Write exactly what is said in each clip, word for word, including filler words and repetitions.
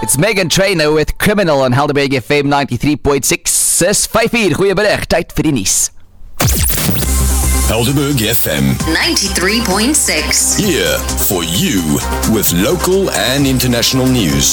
It's Megan Trainor with Criminal on Helderberg F M ninety-three point six. Sis vyf uur, goeiemiddag, tyd vir die nuus. Helderberg F M ninety-three point six. Here for you with local and international news.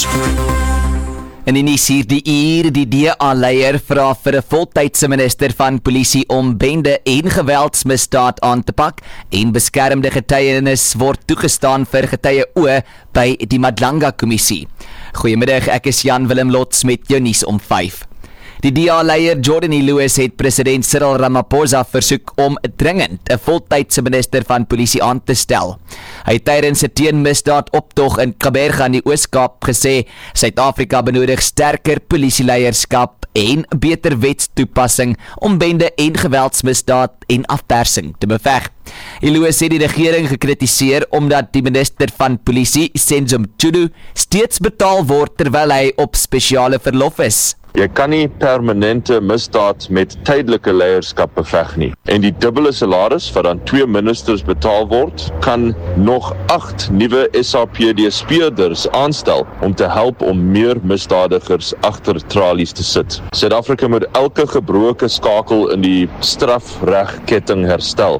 In die nuus hier die uur, die D A-leier vra vir 'n voltydse minister van polisie om bende en geweldsmisdaad aan te pak en beskermde getuienis word toegestaan vir getuie O by die Madlanga-kommissie. Goeiemiddag, ek is Jan Willem Lots met jou nuus om vyf. Die D A-leier Jordan Lewis het president Cyril Ramaphosa versoek om dringend 'n voltydse minister van polisie aan te stel. Hy het tydens 'n teenmisdaad optog in Kaberga in die Oos-Kaap gesê Suid-Afrika benodig sterker polisieleierskap en beter wetstoepassing om bende en geweldsmisdaad en afpersing te beveg. Lewis het die regering gekritiseer omdat die minister van polisie, Senzo Mchunu, steeds betaal word terwyl hy op spesiale verlof is. Jy kan nie permanente misdaad met tydelike leierskap beveg nie. En die dubbele salaris wat aan twee ministers betaal word, kan nog agt nuwe S A P D-speurders aanstel om te help om meer misdadigers agter tralies te sit. Suid-Afrika moet elke gebroke skakel in die strafregketting herstel.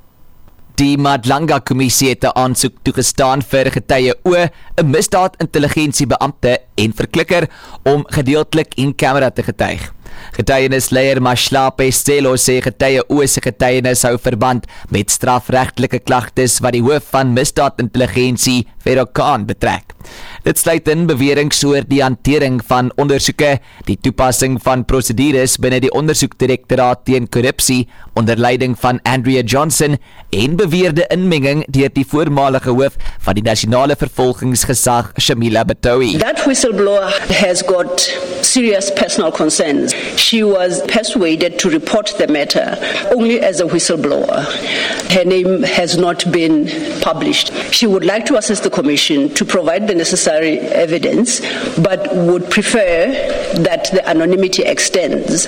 Die Madlanga-kommissie het 'n aansoek toegestaan vir getuie O, 'n misdaad-intelligensiebeampte en verklikker om gedeeltelik in kamera te getuig. Getuienisleier Mashlape Stelo sê getuie O se getuienis hou verband met strafregtelike klagtes wat die hoof van misdaad-intelligensie, Pharaoh Khan, betrek. Dit sluit in beweringe oor die hantering van ondersoeke, die toepassing van prosedures binne die ondersoekdirektoraat teen korrupsie onder leiding van Andrea Johnson en beweerde inmenging deur die voormalige hoof van die nasionale vervolgingsgesag, Shamila Batohi. That whistleblower has got serious personal concerns. She was persuaded to report the matter only as a whistleblower. Her name has not been published. She would like to assist the Commission to provide the necessary evidence, but would prefer that the anonymity extends.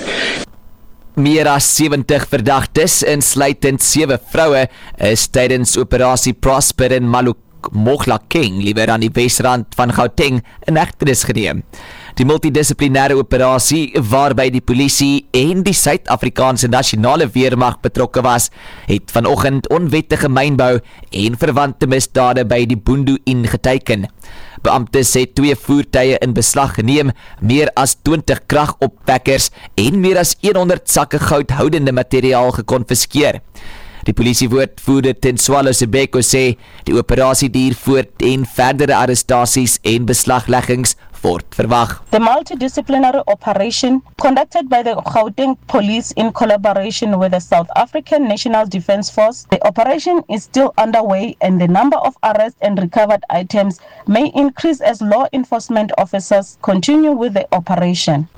Meer as sewentig verdagtes, insluitend sewe vroue, is tydens operasie Prosper in Maluk-Mohlakeng, liewer aan die Wesrand van Gauteng, in hegtenis geneem. Die multidissiplinêre operasie waarby die polisie en die Suid-Afrikaanse nasionale weermag betrokke was, het vanoggend onwettige mynbou en verwante misdade by die Boendo ingeteiken. Beamptes het twee voertuie in beslag geneem, meer as twintig kragopwekkers en meer as honderd sakke goudhoudende materiaal gekonfiskeer. Die polisiewoordvoerder Tenswalo Sebeko sê die operasie duur voort en verdere arrestasies en beslagleggings word verwag. The multidisciplinary operation conducted by the Gauteng Police in collaboration with the South African National Defence Force. The operation is still underway and the number of arrests and recovered items may increase as law enforcement officers continue with the operation.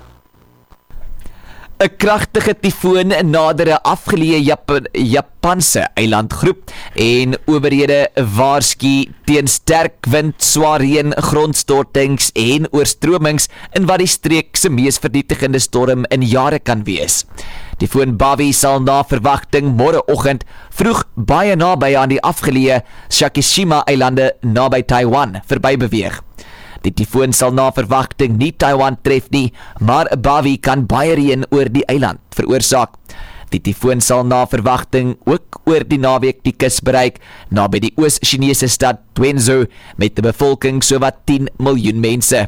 'n kragtige tifoon nader 'n afgeleë Jap- Japanse eilandgroep en owerhede waarsku teen sterk wind, swaar reën, grondstortings en oorstromings in wat die streek se mees vernietigende storm in jare kan wees. Tifoon Bavi sal na verwagting môreoggend vroeg baie naby aan die afgeleë Shakishima-eilande naby Taiwan verby beweeg. Die tifoon sal na verwagting nie Taiwan tref nie, maar Bavi kan baie reën oor die eiland veroorsaak. Die tifoon sal na verwagting ook oor die naweek die kus bereik, naby die Oos-Chinese stad Guangzhou met 'n bevolking sowat tien miljoen mense.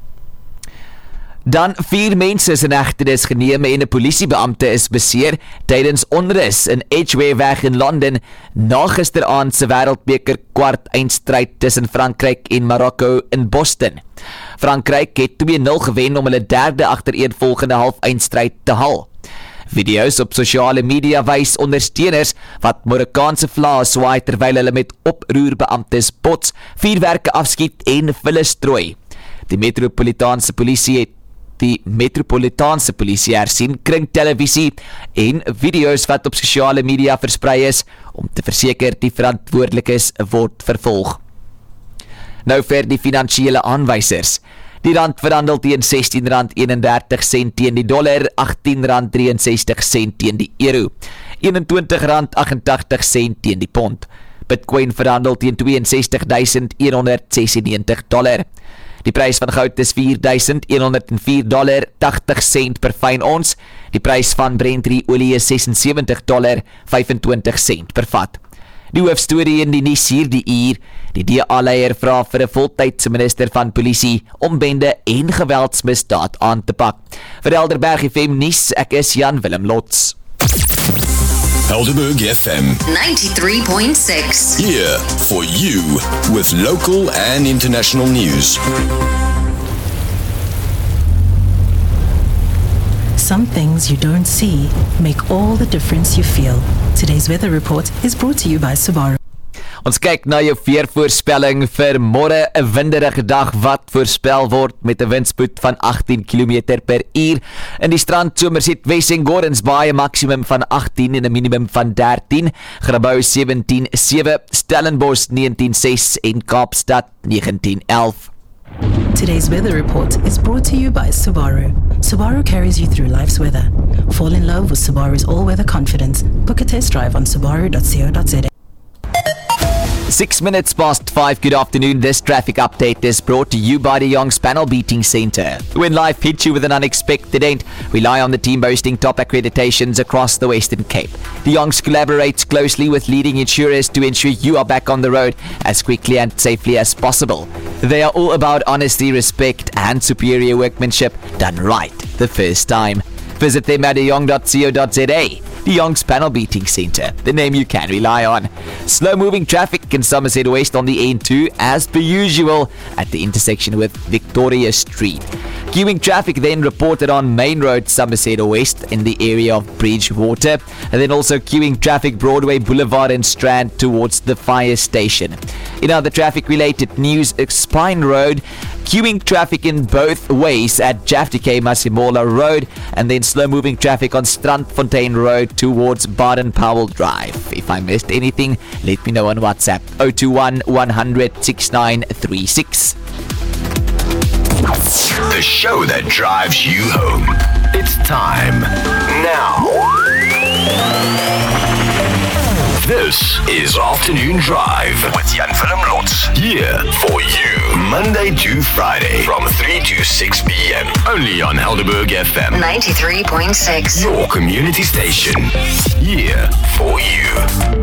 Dan vier mense is in hegtenis geneem en 'n polisiebeampte is beseer tydens onrus in Edgware-weg in Londen na gisteraand se wêreldbeker kwart eindstryd tussen Frankryk en Marokko in Boston. Frankryk het twee nul gewen om hulle derde agtereenvolgende half-eindstryd te haal. Video's op sosiale media wys ondersteuners wat Marokkaanse vlae swaai terwyl hulle met oproerbeamptes bots, vuurwerke afskiet en vulle strooi. Die Metropolitaanse polisie het die Metropolitaanse polisie hersien kringtelevisie en video's wat op sosiale media versprei is om te verseker die verantwoordelikes word vervolg. Nou vir die finansiële aanwysers. Die rand verhandel teen sestien rand eenendertig sent teen die dollar, agttien rand drieënsestig sent teen die euro, eenentwintig rand agentagtig sent teen die pond. Bitcoin verhandel teen twee ses duisend een honderd sesennegentig dollar. Die prys van goud is vier duisend honderdvier dollar tagtig sent per fyn ons. Die prys van Brent olie is ses en sewentig dollar vyfentwintig sent per vat. Die hoofstorie in die nuus hierdie uur, die D A-leier vra vir 'n voltydse minister van polisie om bende en geweldsmisdaad aan te pak. Vir Helderberg F M nuus, ek is Jan Willem Lots. Helderberg F M. ninety-three point six. Here for you with local and international news. Some things you don't see make all the difference you feel. Today's weather report is brought to you by Subaru. Ons kyk na jou weervoorspelling vir môre, 'n winderige dag wat voorspel word met 'n windspoed van agttien kilometer per uur. In die strand Somerset Wes en Gordons Bay 'n maksimum van agttien en 'n minimum van dertien. Grabouw sewentien sewe, Stellenbosch negentien ses en Kaapstad negentien elf. Today's weather report is brought to you by Subaru. Subaru carries you through life's weather. Fall in love with Subaru's all-weather confidence. Book a test drive on subaru dot co dot za. Six minutes past five. Good afternoon. This traffic update is brought to you by the Young's Panel Beating Centre. When life hits you with an unexpected end, rely on the team boasting top accreditations across the Western Cape. The Young's collaborates closely with leading insurers to ensure you are back on the road as quickly and safely as possible. They are all about honesty, respect, and superior workmanship done right the first time. Visit them at the young dot co dot za. The Young's Panel Beating Centre, the name you can rely on. Slow-moving traffic in Somerset West on the N two, as per usual, at the intersection with Victoria Street. Queuing traffic then reported on Main Road, Somerset West, in the area of Bridgewater, and then also queuing traffic Broadway Boulevard and Strand towards the fire station. In other traffic-related news, Spine Road, queuing traffic in both ways at Jaftikay Masimola Road, and then slow-moving traffic on Strandfontein Road towards Baden-Powell Drive. If I missed anything, let me know on WhatsApp zero two one, one hundred, sixty-nine thirty-six. The show that drives you home. It's time now. This is Afternoon Drive with Jan Willem Lots. Here for you, Monday to Friday from three to six p.m. Only on Helderberg F M. ninety-three point six. Your community station. Here for you.